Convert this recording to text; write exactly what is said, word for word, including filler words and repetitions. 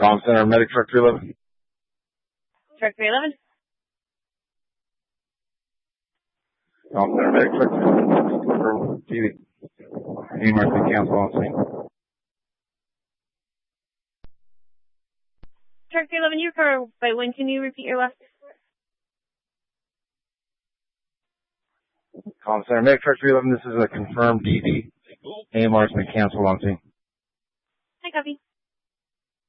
Comm Center, Medic Truck three eleven. Truck three eleven. Comm Center, Medic Truck three eleven. Confirm T V. A M R's been canceled on scene. Truck three eleven, your car by when? Can you repeat your last? Comm Center, Medic Truck three eleven. This is a confirmed D D. A M R's been canceled on scene. Hi, copy.